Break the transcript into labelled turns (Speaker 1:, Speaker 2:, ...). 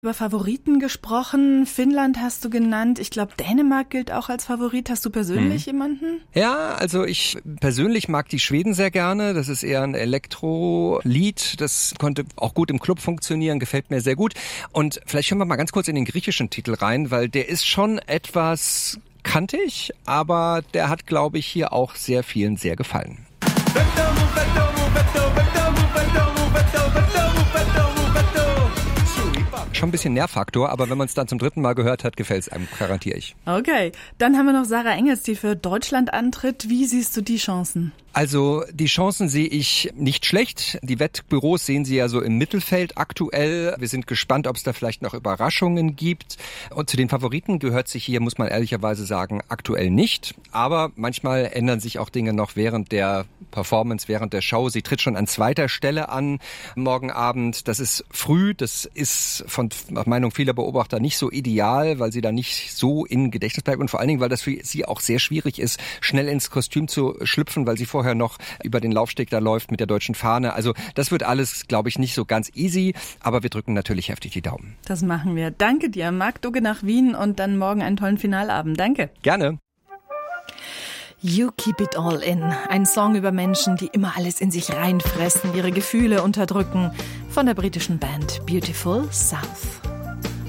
Speaker 1: Über Favoriten gesprochen, Finnland hast du genannt. Ich glaube, Dänemark gilt auch als Favorit. Hast du persönlich jemanden?
Speaker 2: Ja, also ich persönlich mag die Schweden sehr gerne. Das ist eher ein Elektro-Lied. Das konnte auch gut im Club funktionieren, gefällt mir sehr gut. Und vielleicht hören wir mal ganz kurz in den griechischen Titel rein, weil der ist schon etwas kantig, aber der hat, glaube ich, hier auch sehr vielen sehr gefallen. Schon ein bisschen Nervfaktor, aber wenn man es dann zum dritten Mal gehört hat, gefällt es einem, garantiere ich.
Speaker 1: Okay, dann haben wir noch Sarah Engels, die für Deutschland antritt. Wie siehst du die Chancen?
Speaker 2: Also die Chancen sehe ich nicht schlecht. Die Wettbüros sehen sie ja so im Mittelfeld aktuell. Wir sind gespannt, ob es da vielleicht noch Überraschungen gibt. Und zu den Favoriten gehört sich hier, muss man ehrlicherweise sagen, aktuell nicht. Aber manchmal ändern sich auch Dinge noch während der Performance, während der Show. Sie tritt schon an zweiter Stelle an morgen Abend. Das ist früh. Das ist von Meinung vieler Beobachter nicht so ideal, weil sie da nicht so in Gedächtnis bleibt. Und vor allen Dingen, weil das für sie auch sehr schwierig ist, schnell ins Kostüm zu schlüpfen, weil sie vorher noch über den Laufsteg da läuft mit der deutschen Fahne. Also das wird alles, glaube ich, nicht so ganz easy, aber wir drücken natürlich heftig die Daumen.
Speaker 1: Das machen wir. Danke dir, Marc Dugge nach Wien und dann morgen einen tollen Finalabend. Danke.
Speaker 2: Gerne.
Speaker 1: You Keep It All In. Ein Song über Menschen, die immer alles in sich reinfressen, ihre Gefühle unterdrücken. Von der britischen Band Beautiful South.